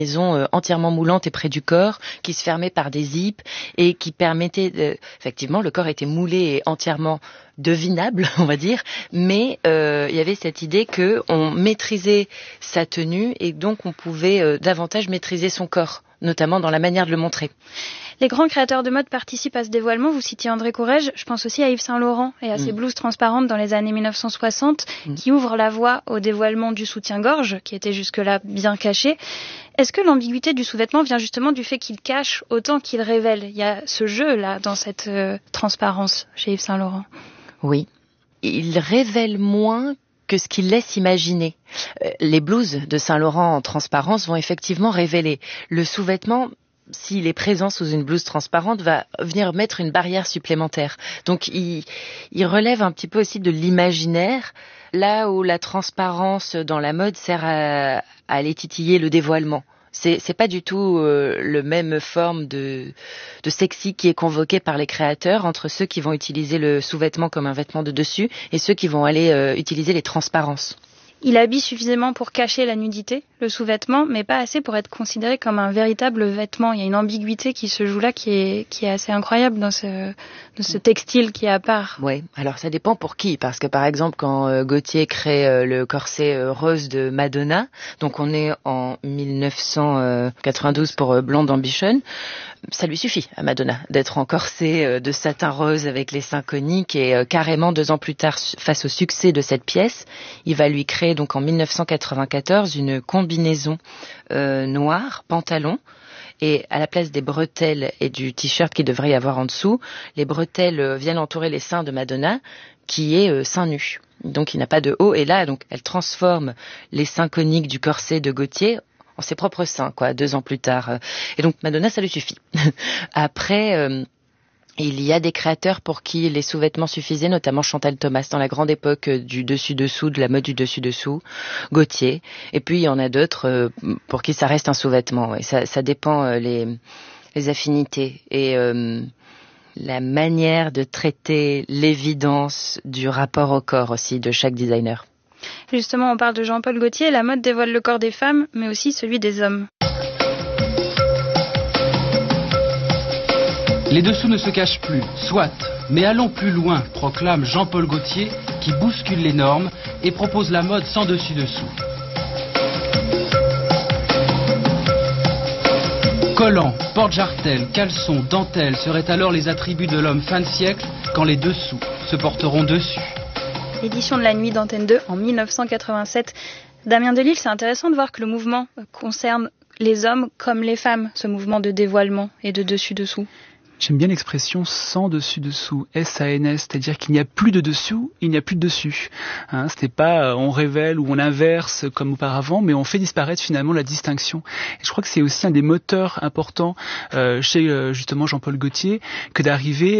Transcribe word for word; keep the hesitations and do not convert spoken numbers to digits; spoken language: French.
maison euh, entièrement moulante et près du corps, qui se fermait par des zips et qui permettait, de... effectivement, le corps était moulé et entièrement devinable, on va dire, mais euh, il y avait cette idée que on maîtrisait sa tenue et donc on pouvait euh, davantage maîtriser son corps, notamment dans la manière de le montrer. Les grands créateurs de mode participent à ce dévoilement. Vous citiez André Courrèges, je pense aussi à Yves Saint Laurent et à ses mmh. blouses transparentes dans les années dix-neuf cent soixante mmh. qui ouvrent la voie au dévoilement du soutien-gorge, qui était jusque-là bien caché. Est-ce que l'ambiguïté du sous-vêtement vient justement du fait qu'il cache autant qu'il révèle ? Il y a ce jeu-là dans cette euh, transparence chez Yves Saint Laurent. Oui, il révèle moins que ce qu'il laisse imaginer. Les blouses de Saint Laurent en transparence vont effectivement révéler. Le sous-vêtement, s'il est présent sous une blouse transparente, va venir mettre une barrière supplémentaire. Donc il, il relève un petit peu aussi de l'imaginaire, là où la transparence dans la mode sert à, à aller titiller le dévoilement. C'est, c'est pas du tout euh, le même forme de, de sexy qui est convoqué par les créateurs entre ceux qui vont utiliser le sous-vêtement comme un vêtement de dessus et ceux qui vont aller euh, utiliser les transparences. Il habille suffisamment pour cacher la nudité, le sous-vêtement, mais pas assez pour être considéré comme un véritable vêtement. Il y a une ambiguïté qui se joue là qui est, qui est assez incroyable dans ce, dans ce textile qui est à part. Oui, alors ça dépend pour qui, parce que par exemple quand euh, Gaultier crée euh, le corset euh, rose de Madonna, donc on est en dix-neuf cent quatre-vingt-douze pour euh, Blonde Ambition, ça lui suffit à Madonna d'être en corset euh, de satin rose avec les seins coniques et euh, carrément deux ans plus tard, face au succès de cette pièce, il va lui créer donc en dix-neuf cent quatre-vingt-quatorze une combinaison euh, noire, pantalon, et à la place des bretelles et du t-shirt qu'il devrait y avoir en dessous, les bretelles euh, viennent entourer les seins de Madonna, qui est euh, seins nus. Donc il n'a pas de haut, et là donc elle transforme les seins coniques du corset de Gaultier en ses propres seins, quoi, deux ans plus tard. Et donc Madonna, ça lui suffit. Après, euh, il y a des créateurs pour qui les sous-vêtements suffisaient, notamment Chantal Thomas, dans la grande époque du dessus-dessous, de la mode du dessus-dessous, Gaultier. Et puis il y en a d'autres euh, pour qui ça reste un sous-vêtement. Ouais. Ça, ça dépend euh, les, les affinités et euh, la manière de traiter l'évidence du rapport au corps aussi de chaque designer. Justement, on parle de Jean-Paul Gaultier, la mode dévoile le corps des femmes, mais aussi celui des hommes. Les dessous ne se cachent plus, soit, mais allons plus loin, proclame Jean-Paul Gaultier, qui bouscule les normes et propose la mode sans dessus-dessous. Collants, porte-jartelles, caleçons, dentelles seraient alors les attributs de l'homme fin de siècle, quand les dessous se porteront dessus. Édition de la nuit d'Antenne deux en dix-neuf cent quatre-vingt-sept. Damien Delille, c'est intéressant de voir que le mouvement concerne les hommes comme les femmes, ce mouvement de dévoilement et de dessus-dessous. J'aime bien l'expression sans dessus-dessous, S A N S, c'est-à-dire qu'il n'y a plus de dessous, il n'y a plus de dessus. Hein, ce n'est pas euh, on révèle ou on inverse comme auparavant, mais on fait disparaître finalement la distinction. Et je crois que c'est aussi un des moteurs importants euh, chez euh, justement Jean-Paul Gaultier que d'arriver